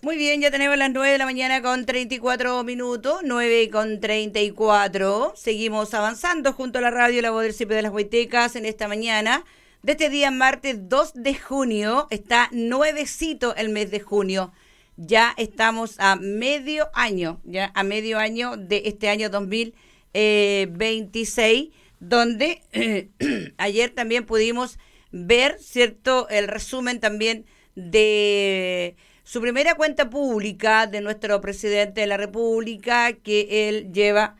Muy bien, ya tenemos las 9 de la mañana con 34 minutos, 9 con 34. Seguimos avanzando junto a la radio La Voz del Cipe de las Huaytecas en esta mañana. De este día, martes 2 de junio, está nuevecito el mes de junio. Ya estamos a medio año, de este año 2026, donde ayer también pudimos ver, ¿cierto?, el resumen también de su primera cuenta pública de nuestro presidente de la República, que él lleva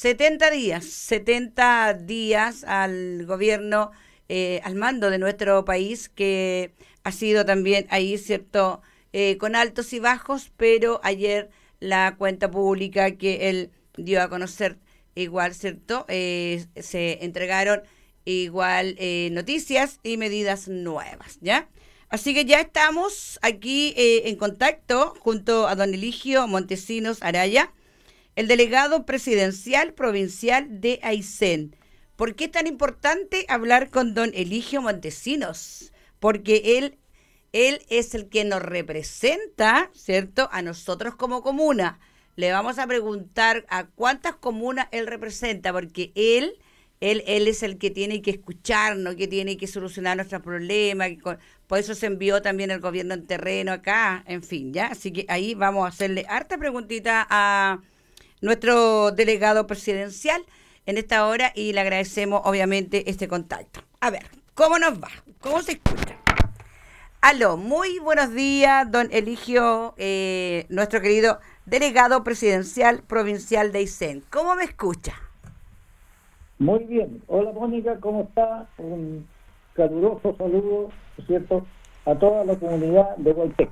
70 días al gobierno, al mando de nuestro país, que ha sido también ahí, ¿cierto?, con altos y bajos, pero ayer la cuenta pública que él dio a conocer igual, ¿cierto?, se entregaron igual noticias y medidas nuevas, ¿ya? Así que ya estamos aquí en contacto junto a don Eligio Montesinos Araya, el delegado presidencial provincial de Aysén. ¿Por qué es tan importante hablar con don Eligio Montesinos? Porque él es el que nos representa, ¿cierto?, a nosotros como comuna. Le vamos a preguntar a cuántas comunas él representa, porque él es el que tiene que escucharnos, que tiene que solucionar nuestros problemas, por eso se envió también el gobierno en terreno acá, en fin, ¿ya? Así que ahí vamos a hacerle harta preguntita a nuestro delegado presidencial en esta hora y le agradecemos obviamente este contacto. A ver, ¿cómo nos va? ¿Cómo se escucha? Aló, muy buenos días, don Eligio, nuestro querido delegado presidencial provincial de Aysén. ¿Cómo me escucha? Muy bien. Hola Mónica, ¿cómo está? Un caluroso saludo, ¿no es cierto?, a toda la comunidad de Huaytec.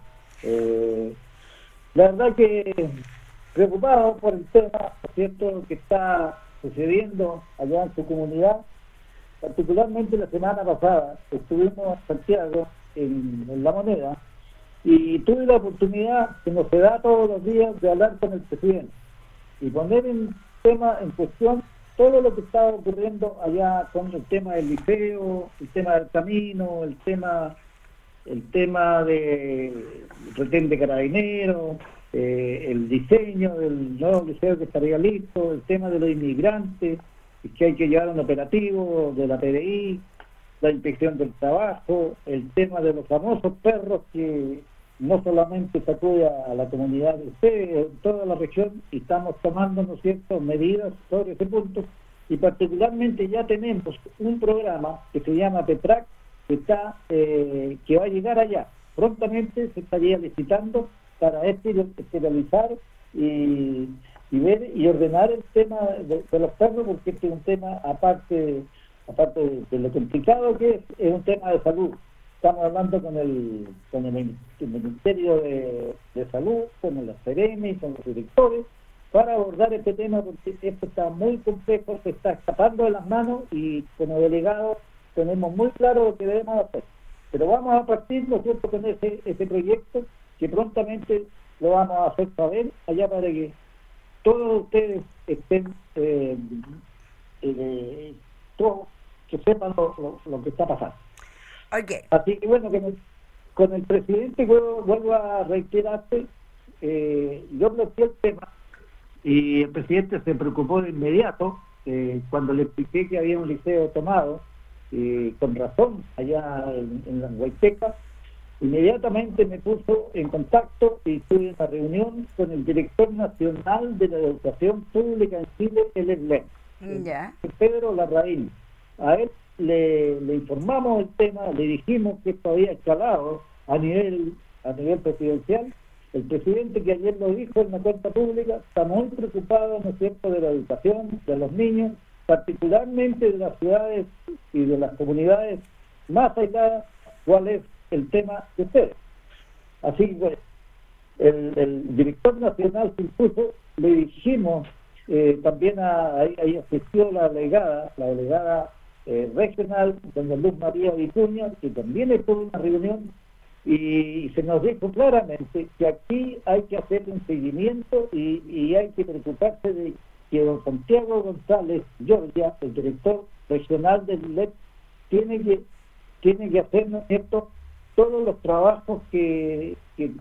La verdad que preocupado por el tema, ¿no es cierto?, que está sucediendo allá en su comunidad. Particularmente la semana pasada estuvimos en Santiago, en La Moneda, y tuve la oportunidad, que nos se da todos los días, de hablar con el presidente y poner en tema en cuestión todo lo que estaba ocurriendo allá con el tema del liceo, el tema del camino, el tema de retén de carabineros, el diseño del nuevo liceo que estaría listo, el tema de los inmigrantes, que hay que llevar un operativo de la PDI, la inspección del trabajo, el tema de los famosos perros que no solamente sacude a la comunidad de ustedes, en toda la región, y estamos tomando, ¿no es cierto?, medidas sobre ese punto, y particularmente ya tenemos un programa que se llama PETRAC, que va a llegar allá. Prontamente se estaría licitando para esterilizar y ver y ordenar el tema de los perros, porque este es un tema aparte de lo complicado que es un tema de salud. Estamos hablando con el Ministerio de Salud, con la CEREMI, con los directores, para abordar este tema, porque esto está muy complejo, se está escapando de las manos y como delegados tenemos muy claro lo que debemos hacer. Pero vamos a partir, ¿no es cierto?, con ese proyecto que prontamente lo vamos a hacer saber allá para que todos ustedes estén, todos que sepan lo que está pasando. Okay. Así que bueno, con el presidente vuelvo a reiterarte, yo bloqueé el tema y el presidente se preocupó de inmediato cuando le expliqué que había un liceo tomado, con razón, allá en la Huayteca. Inmediatamente me puso en contacto y tuve una reunión con el director nacional de la educación pública en Chile, el ESLEM, Pedro Larraín. A él le informamos el tema, le dijimos que esto había escalado a nivel presidencial. El presidente, que ayer lo dijo en una cuenta pública, está muy preocupado, ¿no es cierto?, de la educación de los niños, particularmente de las ciudades y de las comunidades más aisladas, cuál es el tema de ustedes. Así que pues, el director nacional se impuso, le dijimos también ahí asistió la delegada regional, doña Luz María Vicuña, que también estuvo en una reunión, y se nos dijo claramente que aquí hay que hacer un seguimiento y hay que preocuparse de que don Santiago González Giorgia, el director regional del ILEP, tiene que hacer, ¿no es cierto?, todos los trabajos que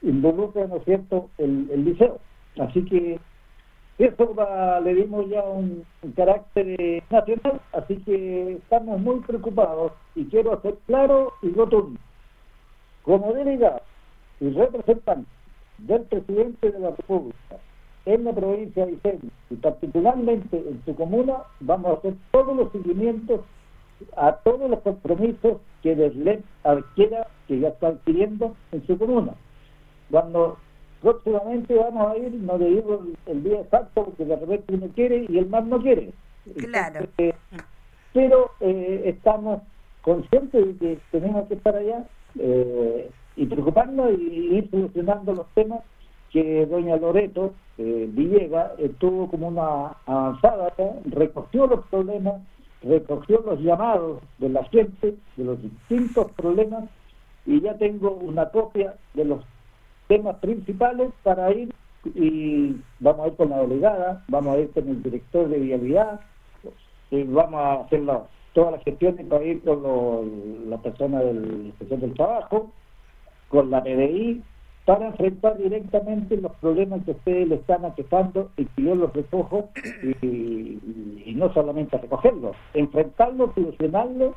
involucra, ¿no es cierto?, el liceo. Así que eso le dimos ya un carácter nacional, así que estamos muy preocupados y quiero hacer claro y rotundo. Como delegado y representante del presidente de la República en la provincia de Aysén y particularmente en su comuna, vamos a hacer todos los seguimientos a todos los compromisos que el LEP adquiera, que ya está adquiriendo en su comuna. Cuando próximamente vamos a ir, no le digo el día exacto porque de repente uno quiere y el más no quiere. Claro. Entonces, pero estamos conscientes de que tenemos que estar allá y preocuparnos y ir solucionando los temas que doña Loreto Villegas tuvo como una avanzada, recogió los problemas, recogió los llamados de la gente, de los distintos problemas, y ya tengo una copia de los temas principales para ir, y vamos a ir con la delegada, vamos a ir con el director de vialidad, vamos a hacer todas las gestiones para ir con la persona de la Inspección del Trabajo, con la PDI, para enfrentar directamente los problemas que ustedes le están aquejando y que yo los recojo, y no solamente recogerlos, enfrentarlos, solucionarlos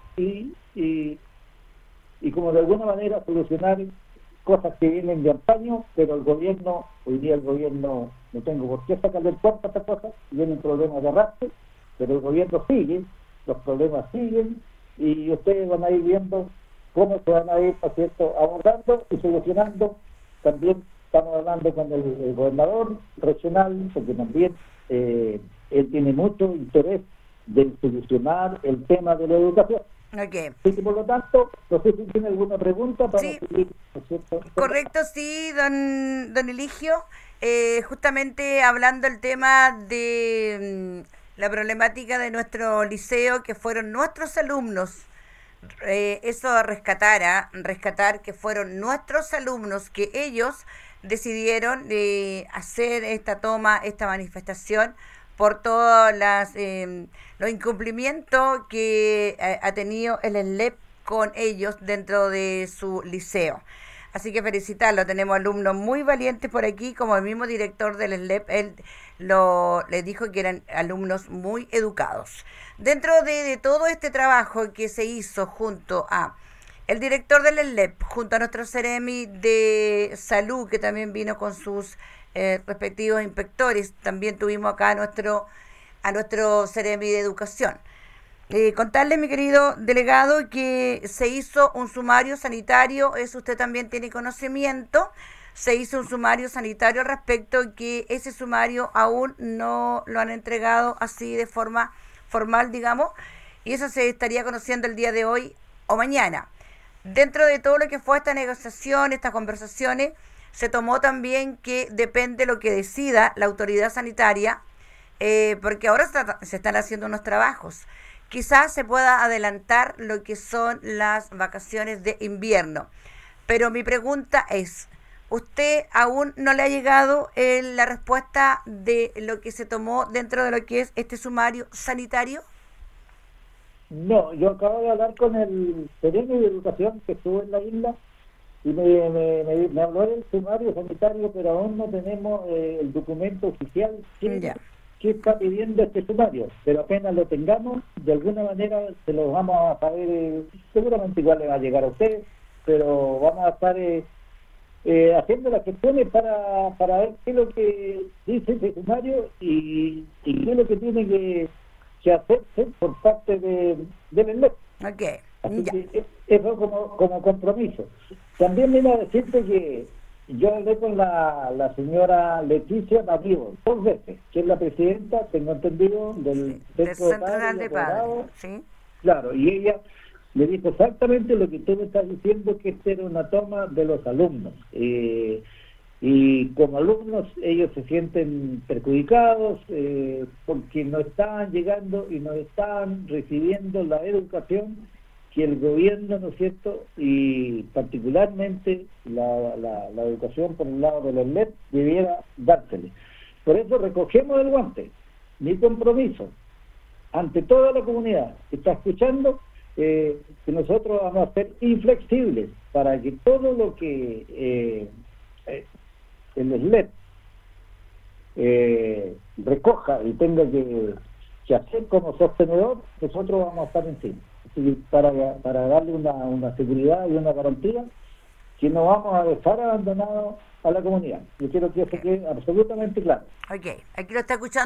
y como de alguna manera solucionar cosas que vienen de antaño, pero el gobierno, hoy día el gobierno, no tengo por qué sacarle el cuerpo a estas cosas, vienen problemas de arrastre, pero el gobierno sigue, los problemas siguen, y ustedes van a ir viendo cómo se van a ir, ¿no es cierto?, abordando y solucionando. También estamos hablando con el gobernador regional, porque también él tiene mucho interés de solucionar el tema de la educación. Okay. Así que, por lo tanto, no sé si tiene alguna pregunta para seguir, ¿no es cierto? Correcto, sí, don Eligio. Justamente hablando el tema de la problemática de nuestro liceo, que fueron nuestros alumnos, eso a rescatar que fueron nuestros alumnos, que ellos decidieron hacer esta toma, esta manifestación, por todos los incumplimientos que ha tenido el SLEP con ellos dentro de su liceo. Así que felicitarlo, tenemos alumnos muy valientes por aquí, como el mismo director del SLEP, él les dijo que eran alumnos muy educados. Dentro de todo este trabajo que se hizo junto a el director del SLEP, junto a nuestro Ceremi de Salud, que también vino con sus respectivos inspectores, también tuvimos acá a nuestro Ceremi de Educación. Contarle, mi querido delegado, que se hizo un sumario sanitario, eso usted también tiene conocimiento, se hizo un sumario sanitario al respecto, que ese sumario aún no lo han entregado así de forma formal, digamos, y eso se estaría conociendo el día de hoy o mañana. Dentro de todo lo que fue esta negociación, estas conversaciones, se tomó también que depende lo que decida la autoridad sanitaria, porque ahora se están haciendo unos trabajos. Quizás se pueda adelantar lo que son las vacaciones de invierno. Pero mi pregunta es, ¿usted aún no le ha llegado la respuesta de lo que se tomó dentro de lo que es este sumario sanitario? No, yo acabo de hablar con el Ceremi de Educación que estuvo en la isla y me habló del sumario sanitario, pero aún no tenemos el documento oficial que está pidiendo este sumario, pero apenas lo tengamos, de alguna manera se lo vamos a saber, seguramente igual le va a llegar a usted, pero vamos a estar haciendo las gestiones para ver qué es lo que dice ese sumario y qué es lo que tiene que hacerse por parte del SLEP. Okay. Así que eso como compromiso. También vine a decirte que yo hablé con la señora Leticia Matías 2 veces, que es la presidenta, tengo entendido, del Centro de Padres. ¿Sí? Claro, y ella me dijo exactamente lo que tú me estás diciendo, que esta era una toma de los alumnos. Y como alumnos ellos se sienten perjudicados porque no estaban llegando y no estaban recibiendo la educación que el gobierno, ¿no es cierto?, y particularmente la educación por el lado de los SLEP debiera dársele. Por eso recogemos el guante. Mi compromiso ante toda la comunidad que está escuchando, que nosotros vamos a ser inflexibles para que todo lo que el SLEP recoja y tenga que hacer como sostenedor, nosotros vamos a estar encima. Así, para darle una seguridad y una garantía que no vamos a dejar abandonados a la comunidad. Yo quiero que eso quede absolutamente claro. Ok, aquí lo está escuchando